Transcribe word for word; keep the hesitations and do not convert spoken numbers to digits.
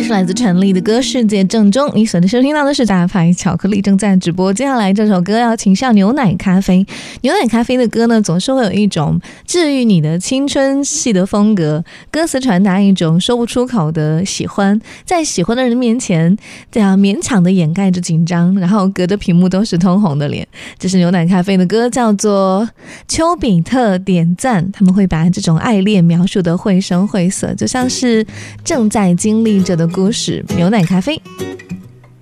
是来自陈粒的歌《世界正中》，你所收听到的是大牌巧克力正在直播。接下来这首歌要请上牛奶咖啡。牛奶咖啡的歌呢，总是会有一种治愈你的青春系的风格，歌词传达一种说不出口的喜欢，在喜欢的人面前这样勉强的掩盖着紧张，然后隔着屏幕都是通红的脸。这是牛奶咖啡的歌，叫做丘比特点赞。他们会把这种爱恋描述的绘声绘色，就像是正在经历着的故事。牛奶咖啡。